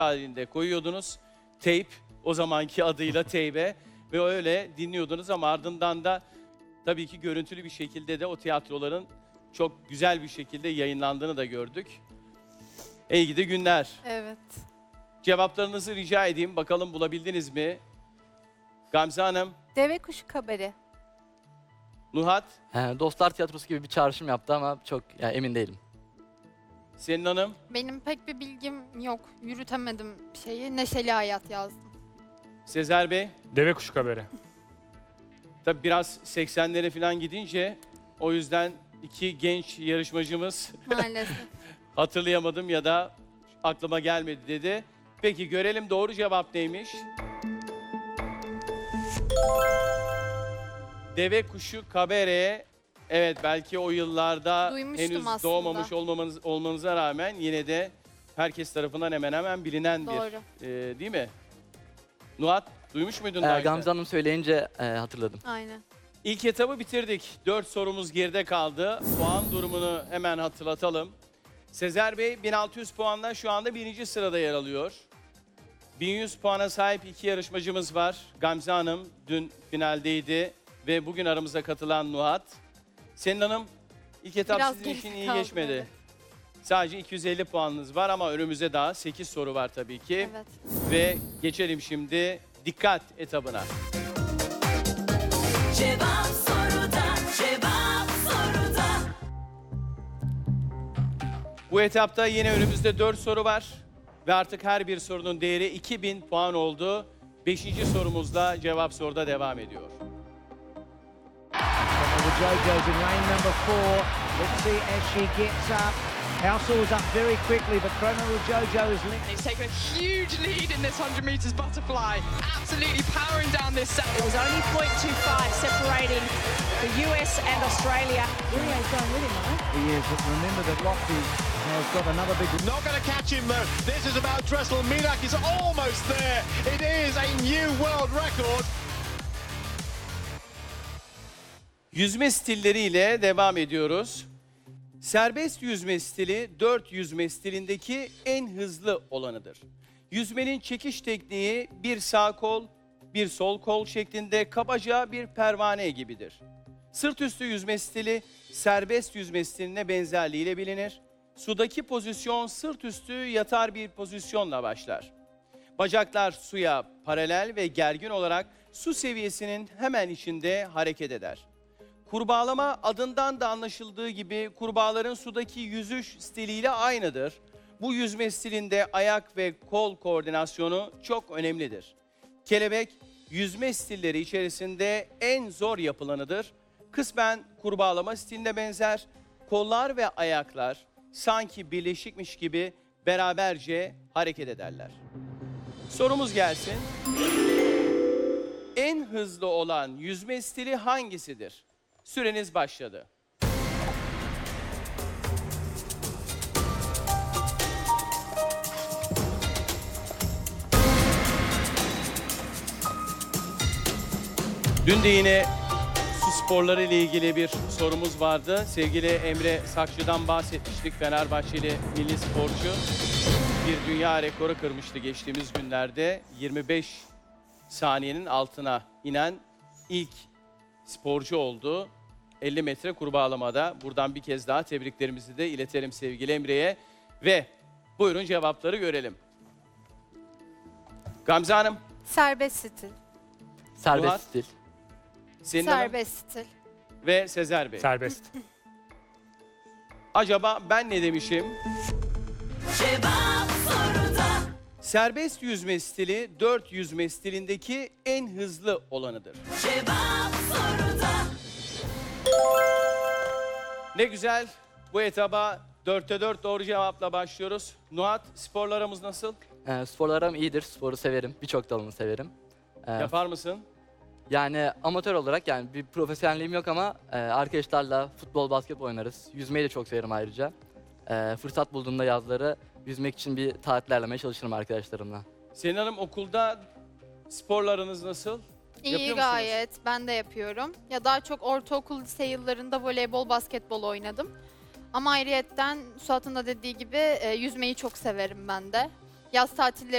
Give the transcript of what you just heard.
halinde koyuyordunuz. Tape, o zamanki adıyla teybe ve öyle dinliyordunuz ama ardından da tabii ki görüntülü bir şekilde de o tiyatroların çok güzel bir şekilde yayınlandığını da gördük. İyi gidi günler. Evet. Cevaplarınızı rica edeyim. Bakalım bulabildiniz mi? Gamze Hanım, Deve kuşu kabare. Nuhat, Dostlar Tiyatrosu gibi bir çağrışım yaptı ama çok emin değilim. Selin Hanım, Benim pek bir bilgim yok. Yürütemedim şeyi. Neşeli Hayat yazdım. Sezer Bey. Deve kuşu haberi. Tabii biraz 80'lere falan gidince o yüzden iki genç yarışmacımız Maalesef. hatırlayamadım ya da aklıma gelmedi dedi. Peki görelim doğru cevap neymiş? Deve kuşu kabare. Evet, belki o yıllarda Duymuştum henüz aslında. doğmamış olmanıza rağmen yine de herkes tarafından hemen hemen bilinen Doğru. bir değil mi? Nuhat, duymuş muydun daha önce? Gamze Hanım söyleyince hatırladım. Aynen. İlk etabı bitirdik. 4 sorumuz geride kaldı. Puan durumunu hemen hatırlatalım. Sezer Bey 1600 puanla şu anda 1. sırada yer alıyor. 1100 puana sahip 2 yarışmacımız var. Gamze Hanım dün finaldeydi ve bugün aramıza katılan Nuhat. Selin Hanım, ilk etap Biraz sizin için geride iyi kaldım, geçmedi. evet. Sadece 250 puanınız var ama önümüzde daha 8 soru var tabii ki. Evet. Ve geçelim şimdi dikkat etabına. Cevap soruda, cevap soruda. Bu etapta yine önümüzde 4 soru var. Ve artık her bir sorunun değeri 2000 puan oldu. 5. sorumuzda cevap soruda devam ediyor. Jojo's in lane number 4. Let's see as she gets up. Houseall's up very quickly, but Chrono Jojo is linked. He's taken a huge lead in this 100 metres butterfly, absolutely powering down this set. It was only 0.25 separating the US and Australia. Uriah's going with him, right? He is, but remember that Lochte has got another big... Not going to catch him though. This is about Dressel. Minak is almost there. It is a new world record. Yüzme stilleriyle devam ediyoruz. Serbest yüzme stili 4 yüzme stilindeki en hızlı olanıdır. Yüzmenin çekiş tekniği bir sağ kol, bir sol kol şeklinde kabaca bir pervane gibidir. Sırt üstü yüzme stili serbest yüzme stiline benzerliğiyle bilinir. Sudaki pozisyon sırt üstü yatar bir pozisyonla başlar. Bacaklar suya paralel ve gergin olarak su seviyesinin hemen içinde hareket eder. Kurbağalama adından da anlaşıldığı gibi kurbağaların sudaki yüzüş stiliyle aynıdır. Bu yüzme stilinde ayak ve kol koordinasyonu çok önemlidir. Kelebek yüzme stilleri içerisinde en zor yapılanıdır. Kısmen kurbağalama stiline benzer. Kollar ve ayaklar sanki birleşikmiş gibi beraberce hareket ederler. Sorumuz gelsin. En hızlı olan yüzme stili hangisidir? Süreniz başladı. Dün de yine su sporları ile ilgili bir sorumuz vardı. Sevgili Emre Sakçı'dan bahsetmiştik. Fenerbahçeli milli sporcu bir dünya rekoru kırmıştı geçtiğimiz günlerde. 25 saniyenin altına inen ilk sporcu oldu. 50 metre kurbağalamada. Buradan bir kez daha tebriklerimizi de iletelim sevgili Emre'ye. Ve buyurun cevapları görelim. Gamze Hanım, Serbest stil. Serbest Nuhat. stil. Selin Hanım Serbest stil. ve Sezer Bey. Serbest. Acaba ben ne demişim? Cevap soruda. Serbest yüzme stili 4 yüzme stilindeki en hızlı olanıdır. Cevap soruda. Ne güzel. Bu etaba 4'te 4 doğru cevapla başlıyoruz. Nuhat, sporlarımız nasıl? Sporlarım iyidir. Sporu severim. Birçok dalını severim. Yapar mısın? Yani amatör olarak yani bir profesyonelliğim yok ama arkadaşlarla futbol, basketbol oynarız. Yüzmeyi de çok severim ayrıca. Fırsat bulduğumda yazları yüzmek için bir tatil ayarlamaya çalışırım arkadaşlarımla. Selin Hanım, okulda sporlarınız nasıl? İyi Yapıyor musunuz? gayet. Ben de yapıyorum. Ya daha çok ortaokul, lise yıllarında voleybol, basketbol oynadım. Ama ayrıyetten Suat'ın da dediği gibi yüzmeyi çok severim ben de. Yaz tatilleri